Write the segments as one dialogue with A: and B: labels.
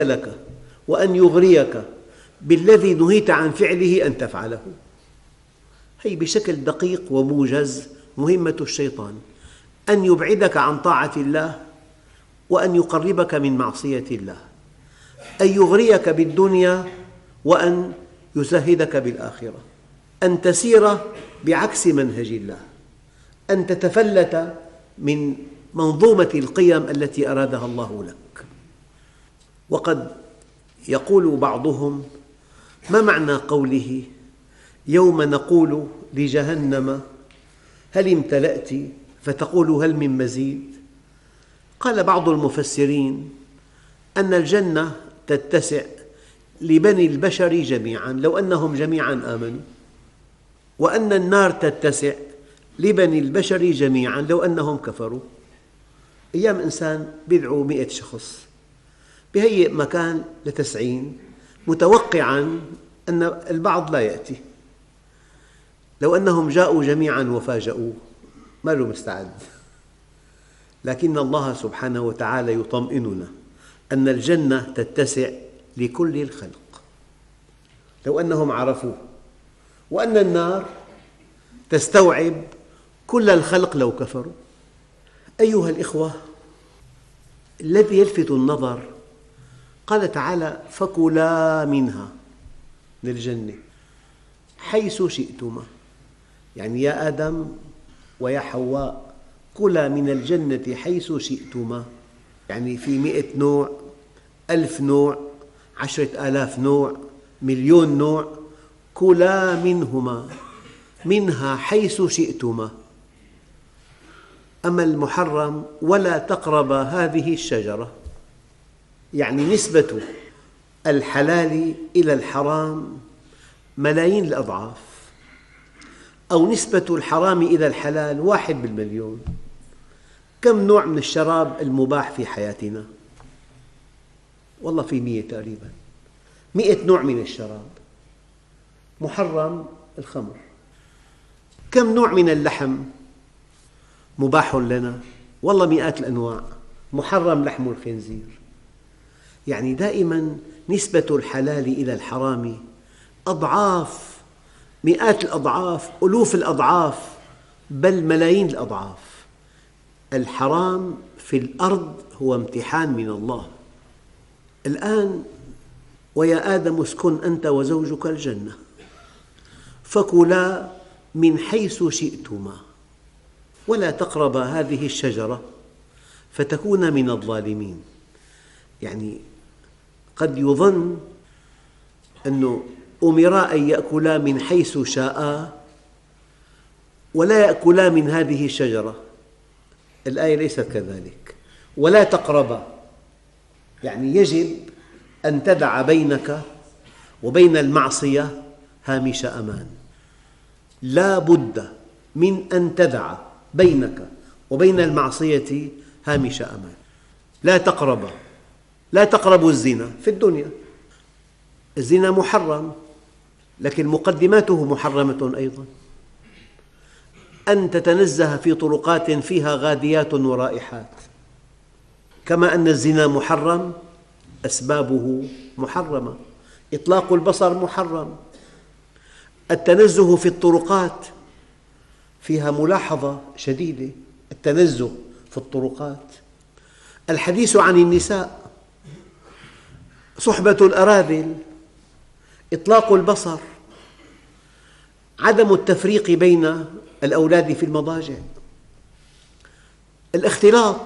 A: لك وأن يغريك بالذي نهيت عن فعله أن تفعله. هي بشكل دقيق وموجز مهمة الشيطان، أن يبعدك عن طاعة الله وأن يقربك من معصية الله، أن يغريك بالدنيا وأن يزهدك بالآخرة، أن تسير بعكس منهج الله، أن تتفلت من منظومة القيم التي أرادها الله لك. وقد يقول بعضهم: ما معنى قوله يوم نقول لجهنم هل امتلأت فتقول هل من مزيد؟ قال بعض المفسرين أن الجنة تتسع لبني البشر جميعا لو أنهم جميعا آمنوا، وأن النار تتسع لبني البشر جميعا لو أنهم كفروا. أيام إنسان يدعو 100 شخص، بهيئ مكان ل90 متوقعا أن البعض لا يأتي، لو أنهم جاءوا جميعا وفاجأوه ما له مستعد. لكن الله سبحانه وتعالى يطمئننا أن الجنة تتسع لكل الخلق لو أنهم عرفوه، وأن النار تستوعب كل الخلق لو كفروا. أيها الإخوة، الذي يلفت النظر قال تعالى: فكلا منها، من الجنة، حيث شئتما، يعني يا آدم ويا حواء كلا من الجنة حيث شئتما، يعني في 100 نوع، 1000 نوع، 10,000 نوع، مليون نوع، كلا منها حيث شئتما. أما المحرم ولا تقربا هذه الشجرة، يعني نسبة الحلال إلى الحرام ملايين الأضعاف، أو نسبة الحرام إلى الحلال 1 بالمليون. كم نوع من الشراب المباح في حياتنا؟ والله في 100 تقريبا، 100 نوع من الشراب. محرم الخمر. كم نوع من اللحم مباح لنا؟ والله مئات الأنواع. محرم لحم الخنزير. يعني دائما نسبة الحلال إلى الحرام أضعاف، مئات الأضعاف، ألوف الأضعاف، بل ملايين الأضعاف. الحرام في الأرض هو امتحان من الله. الآن: ويا آدم اسكن أنت وزوجك الجنة فكلا من حيث شئتما ولا تقربا هذه الشجرة فتكونا من الظالمين. يعني قد يظن أنه أمرا أن يأكلا من حيث شاءا ولا يأكلا من هذه الشجرة. الآية ليست كذلك. ولا تقربا، يعني يجب أن تدع بينك وبين المعصية هامش أمان. لا بد من أن تدع بينك وبين المعصية هامش أمان. لا تقربا، لا تقربوا الزنا في الدنيا. الزنا محرم، لكن مقدماته محرمة أيضا. أن تتنزه في طرقات فيها غاديات ورائحات، كما أن الزنا محرم أسبابه محرمة. إطلاق البصر محرم. التنزه في الطرقات فيها ملاحظة شديدة، التنزه في الطرقات. الحديث عن النساء، صحبة الأراذل، إطلاق البصر، عدم التفريق بين الأولاد في المضاجع، الاختلاط،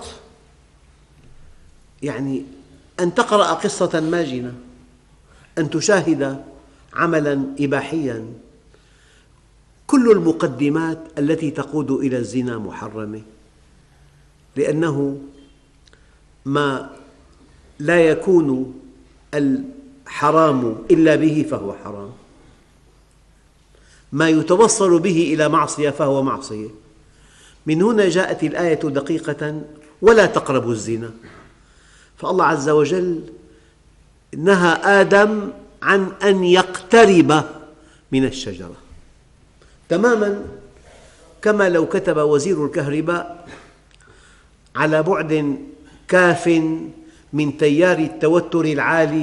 A: يعني أن تقرأ قصة ماجنة، أن تشاهد عملاً إباحياً. كل المقدمات التي تقود إلى الزنا محرمة، لأنه ما لا يكون الحرام إلا به فهو حرام، ما يتوصل به إلى معصية فهو معصية. من هنا جاءت الآية دقيقة: ولا تقربوا الزنا. فالله عز وجل نهى آدم عن أن يقترب من الشجرة، تماماً كما لو كتب وزير الكهرباء على بعد كاف من تيار التوتر العالي